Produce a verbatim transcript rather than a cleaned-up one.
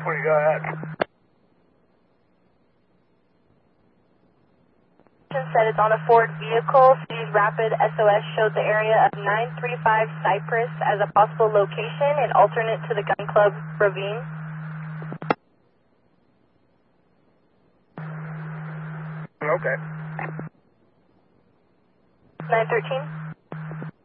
twenty, go ahead. Said it's on a Ford vehicle. City's Rapid S O S showed the area of nine three five Cypress as a possible location and alternate to the Gun Club Ravine. Okay. nine thirteen.